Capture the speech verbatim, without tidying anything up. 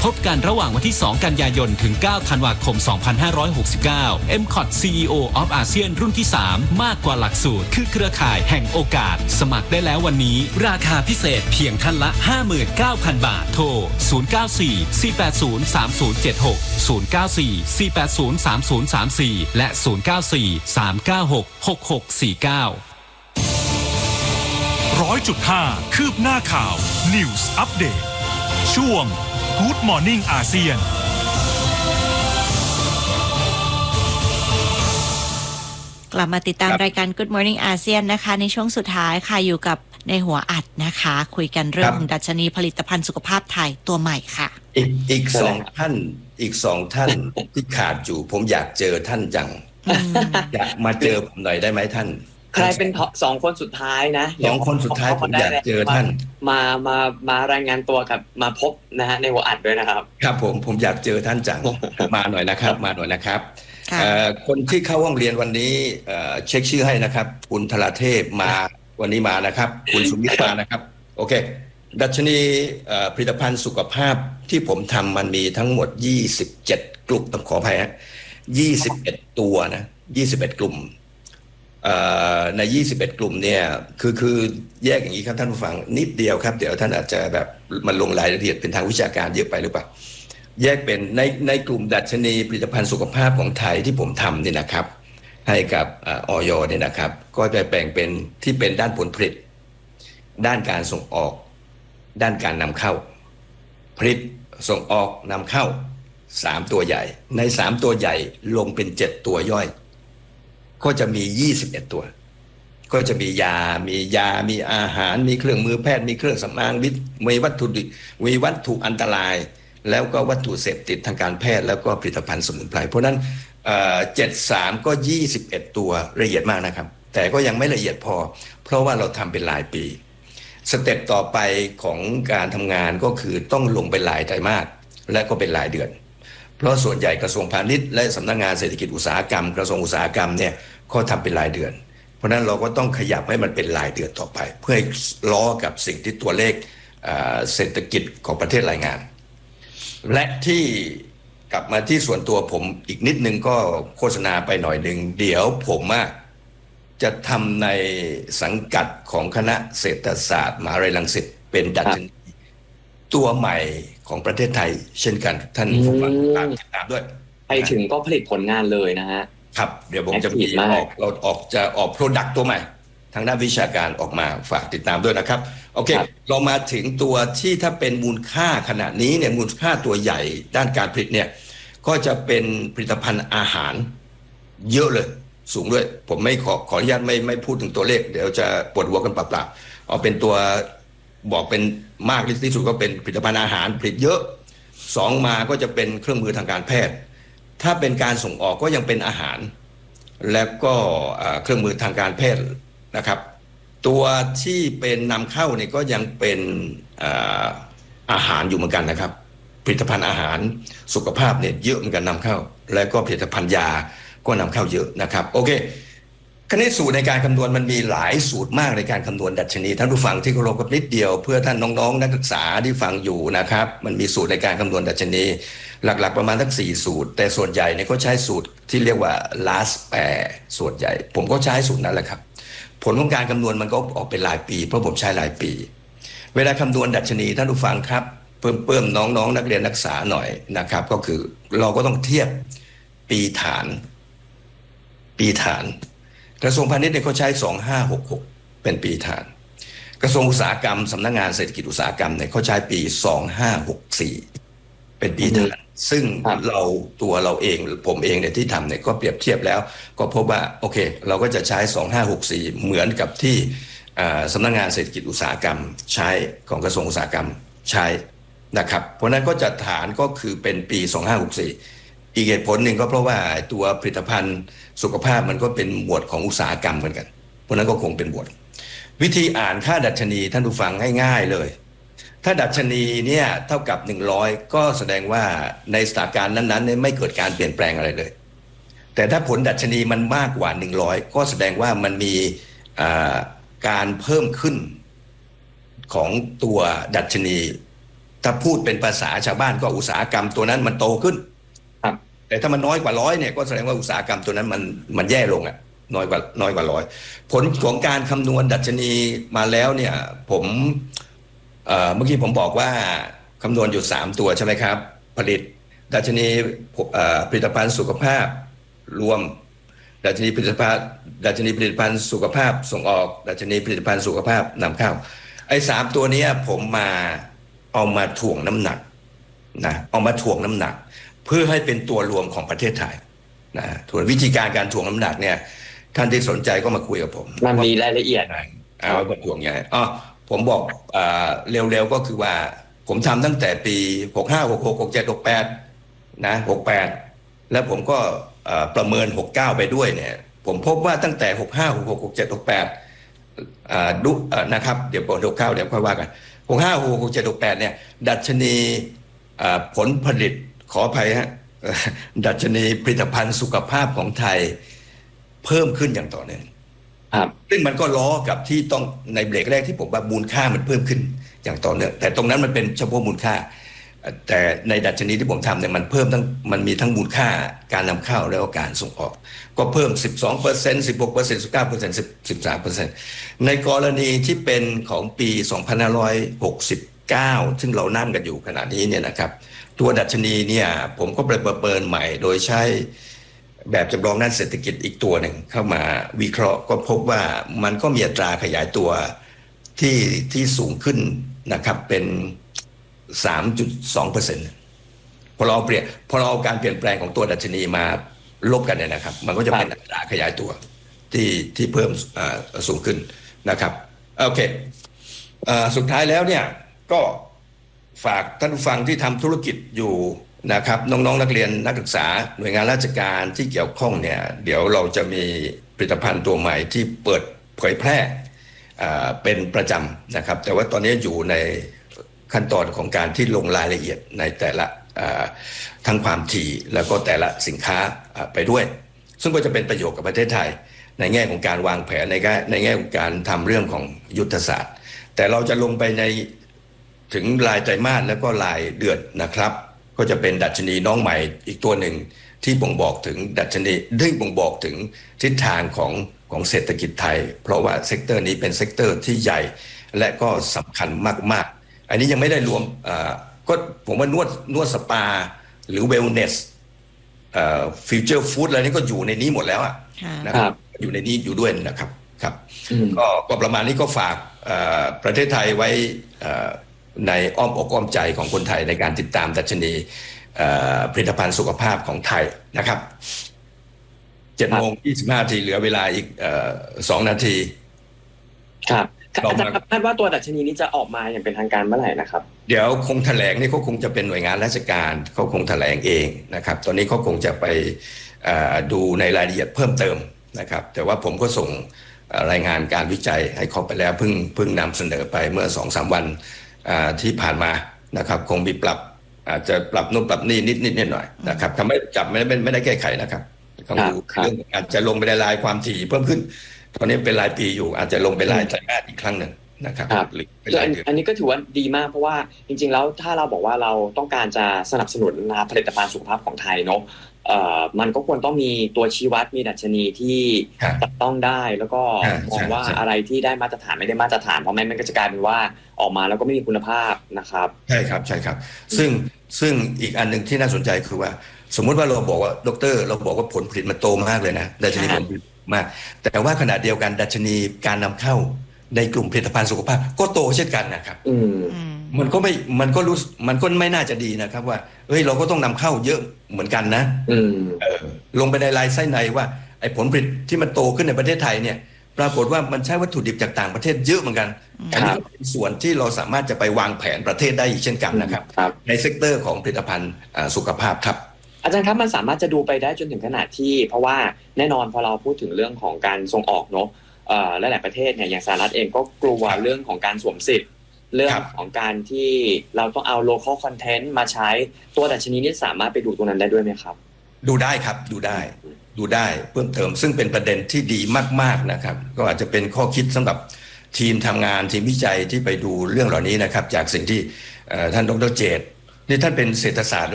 พบกันระหว่างวันที่ สอง กันยายนถึง เก้า ธันวาคม สองพันห้าร้อยหกสิบเก้า เอ็ม ซี โอ ที ซี อี โอ of อาเซียนรุ่นที่ สาม มากกว่าหลักสูตรคือเครือข่ายแห่งโอกาสสมัครได้แล้ววันนี้ราคาพิเศษเพียงท่านละ ห้าหมื่นเก้าพัน บาทโทรศูนย์ เก้า สี่ สี่ แปด ศูนย์ สาม ศูนย์ เจ็ด หก ศูนย์ เก้า สี่ สี่ แปด ศูนย์ สาม ศูนย์ สาม สี่ และ ศูนย์ เก้า สี่ สาม เก้า หก หก หก สี่ เก้าร้อยจุดห้า คืบหน้าข่าว News Update ช่วง Good Morning อาเซียนกลับมาติดตามรายการ Good Morning อาเซียนนะคะในช่วงสุดท้ายค่ะอยู่กับในหัวอัดนะคะคุยกันเรื่องดัชนีผลิตภัณฑ์สุขภาพไทยตัวใหม่ค่ะอีกอีกสองท่านอีกสองท่านที่ขาดอยู่ผมอยากเจอท่านจังอยากมาเจอผมหน่อยได้ไหมท่านใครเป็นสองคนสุดท้ายนะสองคนสุดท้ายผมอยากเจอท่านมามามารายงานตัวกับมาพบนะฮะในหัวอัดด้วยนะครับครับผมผมอยากเจอท่านจังมาหน่อยนะครับมาหน่อยนะครับคนที่เข้าห้องเรียนวันนี้เช็คชื่อให้นะครับคุณธราเทพมาวันนี้มานะครับคุณสุมิตมานะครับโอเคดัชนีผลิตภัณฑ์สุขภาพที่ผมทำมันมีทั้งหมดยี่สิบเจ็ดกลุ่มต้องขออภัยฮะยี่สิบเอ็ดตัวนะยี่สิบเอ็ดกลุ่มในยี่สิบเอ็ดกลุ่มเนี่ยคือคือแยกอย่างนี้ครับท่านผู้ฟังนิดเดียวครับเดี๋ยวท่านอาจจะแบบมันลงรายละเอียดเป็นทางวิชาการเยอะไปหรือเปล่าแยกเป็นในในกลุ่มดัชนีผลิตภัณฑ์สุขภาพของไทยที่ผมทำเนี่ยนะครับให้กับอย.เนี่ยนะครับก็จะแบ่งเป็นที่เป็นด้านผลผลิตด้านการส่งออกด้านการนำเข้าผลิตส่งออกนำเข้าสามตัวใหญ่ในสามตัวใหญ่ลงเป็นเจ็ดตัวย่อยก็จะมียี่สิบเอ็ดตัวก็จะมียามียามีอาหารมีเครื่องมือแพทย์มีเครื่องสำอางมีวัตถุมีวัตถุอันตรายแล้วก็วัตถุเสพติดทางการแพทย์แล้วก็ผลิตภัณฑ์สมุนไพรเพราะนั้นเจ็ดสามก็ยี่สิบเอ็ดตัวละเอียดมากนะครับแต่ก็ยังไม่ละเอียดพอเพราะว่าเราทำเป็นรายปีสเต็ปต่อไปของการทำงานก็คือต้องลงเป็นรายไตรมาสและก็เป็นรายเดือนเพราะส่วนใหญ่กระทรวงพาณิชย์และสำนักงานเศรษฐกิจอุตสาหกรรมกระทรวงอุตสาหกรรมเนี่ยก็ทำเป็นรายเดือนเพราะนั้นเราก็ต้องขยับให้มันเป็นรายเดือนต่อไปเพื่อให้ล้อกับสิ่งที่ตัวเลขเศรษฐกิจของประเทศรายงานและที่กลับมาที่ส่วนตัวผมอีกนิดนึงก็โฆษณาไปหน่อยนึงเดี๋ยวผมจะทำในสังกัดของคณะเศรษฐศาสตร์มหาวิทยาลัยรังสิตเป็นดัชนีตัวใหม่ของประเทศไทยเช่นกันท่านผู้ฟังตามติดตามด้วยไปถึงก็ผลิตผลงานเลยนะฮะครับเดี๋ยวผมจะมีออกเราออกจะออกโปรดักต์ตัวใหม่ทางด้านวิชาการออกมาฝากติดตามด้วยนะครับโอเคเรามาถึงตัวที่ถ้าเป็นมูลค่าขณะนี้เนี่ยมูลค่าตัวใหญ่ด้านการผลิตเนี่ยก็จะเป็นผลิตภัณฑ์อาหารเยอะเลยสูงด้วยผมไม่ขอขออนุญาตไม่ไม่พูดถึงตัวเลขเดี๋ยวจะปวดหัวกันเปล่าๆเอาเป็นตัวบอกเป็นมากที่สุดก็เป็นผลิตภัณฑ์อาหารผลิตเยอะสองมาก็จะเป็นเครื่องมือทางการแพทย์ถ้าเป็นการส่งออกก็ยังเป็นอาหารแล้วก็เครื่องมือทางการแพทย์นะครับตัวที่เป็นนำเข้าเนี่ยก็ยังเป็นอาหารอยู่เหมือนกันนะครับผลิตภัณฑ์อาหารสุขภาพเนี่ยเยอะเหมือนกันนำเข้าแล้วก็ผลิตภัณฑ์ยาก็นำเข้าเยอะนะครับโอเคคณิตสูตรในการคำนวณมันมีหลายสูตรมากในการคำนวณดัชนีท่านผู้ฟังที่เคารพกับนิดเดียวเพื่อท่านน้องๆนักศึกษาที่ฟังอยู่นะครับมันมีสูตรในการคำนวณดัชนีหลักๆประมาณทั้งสี่สูตรแต่ส่วนใหญ่เนี่ยก็ใช้สูตรที่เรียกว่า last pair ส่วนใหญ่ผมก็ใช้สูตรนั้นแหละครับผลของการคำนวณมันก็ออกเป็นรายปีเพราะผมใช้รายปีเวลาคำนวณดัชนีท่านผู้ฟังครับเพิ่มเพิ่มน้องๆ น, นักเรียนนักศึกษาหน่อยนะครับก็คือเราก็ต้องเทียบปีฐานปีฐานกระทรวงพาณิชย์เนี่ยเขาใช้สองห้าหกหกเป็นปีฐานกระทรวงอุตสาหกรรมสำนักงานเศรษฐกิจอุตสาหกรรมเนี่ยเขาใช้ปีสองห้าหกสี่เป็นปีฐานซึ่งเราตัวเราเองผมเองเนี่ยที่ทำเนี่ยก็เปรียบเทียบแล้วก็พบว่าโอเคเราก็จะใช้สองห้าหกสี่เหมือนกับที่สำนักงานเศรษฐกิจอุตสาหกรรมใช้ของกระทรวงอุตสาหกรรมใช้นะครับเพราะนั้นก็จะฐานก็คือเป็นปีสองห้าหกสี่อีกเหตุผลหนึ่งก็เพราะว่าตัวผลิตภัณฑ์สุขภาพมันก็เป็นหมวดของอุตสาหกรรมเหมือนกันเพราะนั้นก็คงเป็นหมวดวิธีอ่านค่าดัชนีท่านผู้ฟังง่ายๆเลยถ้าดัชนีเนี่ยเท่ากับหนึ่งร้อยก็แสดงว่าในสถานการณ์นั้นๆไม่เกิดการเปลี่ยนแปลงอะไรเลยแต่ถ้าผลดัชนีมันมากกว่าหนึ่งร้อยก็แสดงว่ามันมีการเพิ่มขึ้นของตัวดัชนีถ้าพูดเป็นภาษาชาวบ้านก็อุตสาหกรรมตัวนั้นมันโตขึ้นแต่ถ้ามันน้อยกว่าร้อยเนี่ยก็แสดงว่าอุตสาหกรรมตัวนั้นมันมันแย่ลงอ่ะน้อยกว่าน้อยกว่าร้อยผลของการคำนวณดัชนีมาแล้วเนี่ยผมเอ่อเมื่อกี้ผมบอกว่าคำนวณอยู่สามตัวใช่ไหมครับผลิตดัชนีผลิตภัณฑ์สุขภาพรวมดัชนีผลิตภัณฑ์ดัชนีผลิตภัณฑ์สุขภาพส่งออกดัชนีผลิตภัณฑ์สุขภาพนำเข้าไอ้สามตัวนี้ผมมาเอามาถ่วงน้ำหนักนะเอามาถ่วงน้ำหนักเพื่อให้เป็นตัวรวมของประเทศไทยนะส่วนวิธีการการถ่วงน้ำหนักเนี่ยท่านที่สนใจก็มาคุยกับผมมันมีรายละเอียดเอาไว้ถ่วงไงอ๋อผมบอกเร็วๆก็คือว่าผมทำตั้งแต่ปีหกห้า หกหก หกเจ็ด หกแปดนะหกแปดแล้วผมก็ประเมินหกเก้าไปด้วยเนี่ยผมพบว่าตั้งแต่หกห้า หกหก หกเจ็ด หกแปดอ่าดูนะครับเดี๋ยวก่อนหกเก้าเดี๋ยวค่อยว่ากันหกห้า หกหก หกเจ็ด หกแปดเนี่ยดัชนีผลผลิตขออภัยฮะดัชนีผลิตภัณฑ์สุขภาพของไทยเพิ่มขึ้นอย่างต่อเนื่องซึ่งมันก็ล้อกับที่ต้องในเบรกแรกที่ผมว่ามูลค่ามันเพิ่มขึ้นอย่างต่อเนื่องแต่ตรงนั้นมันเป็นเฉพาะมูลค่าแต่ในดัชนีที่ผมทำเนี่ยมันเพิ่มทั้งมันมีทั้งมูลค่าการนำเข้าแล้วก็การส่งออกก็เพิ่ม สิบสองเปอร์เซ็นต์ สิบหกเปอร์เซ็นต์ สิบเก้าเปอร์เซ็นต์ สิบสามเปอร์เซ็นต์ ในกรณีที่เป็นของปีสองพันห้าร้อยหกสิบเก้าซึ่งเรานั่งกันอยู่ขณะนี้เนี่ยนะครับตัวดัชนีเนี่ยผมก็ประเมินใหม่โดยใช้แบบจำลองด้านเศรษฐกิจอีกตัวหนึ่งเข้ามาวิเคราะห์ก็พบว่ามันก็มีอัตราขยายตัวที่ที่สูงขึ้นนะครับเป็น สามจุดสองเปอร์เซ็นต์ พอเราเปลี่ยนพอเราเอาการเปลี่ยนแปลงของตัวดัชนีมาลบกันเนี่ยนะครับมันก็จะเป็นอัตราขยายตัวที่ที่เพิ่มสูงขึ้นนะครับโอเคสุดท้ายแล้วเนี่ยก็ฝากท่านผู้ฟังที่ทำธุรกิจอยู่นะครับน้องๆนักเรียนนักศึกษาหน่วยงานราชการที่เกี่ยวข้องเนี่ยเดี๋ยวเราจะมีผลิตภัณฑ์ตัวใหม่ที่เปิดเผยแพร่เป็นประจำนะครับแต่ว่าตอนนี้อยู่ในขั้นตอนของการที่ลงรายละเอียดในแต่ละทั้งความถี่แล้วก็แต่ละสินค้าไปด้วยซึ่งก็จะเป็นประโยชน์กับประเทศไทยในแง่ของการวางแผนในแง่ในแง่ของการทำเรื่องของยุทธศาสตร์แต่เราจะลงไปในถึงรายไตรมาสแล้วก็รายเดือนนะครับก็จะเป็นดัชนีน้องใหม่อีกตัวหนึ่งที่บ่งบอกถึงดัชนีที่บ่งบอกถึงทิศทางของของเศรษฐกิจไทยเพราะว่าเซกเตอร์นี้เป็นเซกเตอร์ที่ใหญ่และก็สำคัญมากๆอันนี้ยังไม่ได้รวมก็ผมว่านวดนวดสปาหรือเวลเนสฟิวเจอร์ฟู้ดอะไรนี่ก็อยู่ในนี้หมดแล้วอ่ะนะครับอยู่ในนี้อยู่ด้วยนะครับครับก็ก็ประมาณนี้ก็ฝากประเทศไทยไว้ในอ้อมอกอ้อมใจของคนไทยในการติดตามดัชนีผลิตภัณฑ์สุขภาพของไทยนะครับเจ็ดโมงยี่สิบห้านาทีเหลือเวลาอีกสองนาทีครับอาจารย์คาดว่าตัวดัชนีนี้จะออกมาอย่างเป็นทางการเมื่อไหร่นะครับเดี๋ยวคงแถลงนี่เขาคงจะเป็นหน่วยงานราชการเขาคงแถลงเองนะครับตอนนี้เขาคงจะไปดูในรายละเอียดเพิ่มเติมนะครับแต่ว่าผมก็ส่งรายงานการวิจัยให้เขาไปแล้วเพิ่งเพิ่งนำเสนอไปเมื่อ สองสาม วันที่ผ่านมานะครับคงมีปรับอาจจะปรับนู่นปรับนี่นิดนิดหน่อยนะครับทำให้จับไม่ได้ไม่ได้แก้ไขนะครับต้องดูเรื่องอาจจะลงไปในรายความถี่เพิ่มขึ้นตอนนี้เป็นรายปีอยู่อาจจะลงไปรายไตรมาสอีกครั้งหนึ่งนะครับหรืออันนี้ก็ถือว่าดีมากเพราะว่าจริงๆแล้วถ้าเราบอกว่าเราต้องการจะสนับสนุนผลิตภัณฑ์สุขภาพของไทยเนาะเอ่อมันก็ควรต้องมีตัวชี้วัดมีดัชนีที่จับต้องได้แล้วก็มองว่าอะไรที่ได้มาตรฐานไม่ได้มาตรฐานเพราะไม่งั้นก็จะกลายเป็นว่าออกมาแล้วก็ไม่มีคุณภาพนะครับใช่ครับใช่ครับซึ่งซึ่งอีกอันหนึ่งที่น่าสนใจคือว่าสมมุติว่าเราบอกว่าดรเราบอกว่าผลผลิตมันโตมากเลยนะดัชนีผลผลิตมากแต่ว่าขณะเดียวกันดัชนีการนำเข้าในกลุ่มผลิตภัณฑ์สุขภาพก็โตเช่นกันนะครับมันก็ไม่มันก็รู้มันก็ไม่น่าจะดีนะครับว่าเฮ้ยเราก็ต้องนำเข้าเยอะเหมือนกันนะลงไปในรายไส้ในว่าไอ้ผลผลิตที่มันโตขึ้นในประเทศไทยเนี่ยปรากฏว่ามันใช้วัตถุดิบจากต่างประเทศเยอะเหมือนกันอันนี้เป็นส่วนที่เราสามารถจะไปวางแผนประเทศได้อีกเช่นกันนะครับในเซกเตอร์ของผลิตภัณฑ์สุขภาพครับอาจารย์ครับมันสามารถจะดูไปได้จนถึงขนาดที่เพราะว่าแน่นอนพอเราพูดถึงเรื่องของการส่งออกเนาะหลายๆประเทศเนี่ยอย่างสหรัฐเองก็กลัวเรื่องของการสวมสิทธิ์เรื่องของการที่เราต้องเอา local content มาใช้ตัวดัชนีนี้สามารถไปดูตรงนั้นได้ด้วยไหมครับดูได้ครับดูได้ดูได้เพิ่มเติมซึ่งเป็นประเด็นที่ดีมากๆนะครับก็อาจจะเป็นข้อคิดสำหรับทีมทำงานทีมวิจัยที่ไปดูเรื่องเหล่านี้นะครับจากสิ่งที่ท่านดร.เจตนี่ท่านเป็นเศรษฐศาสตร์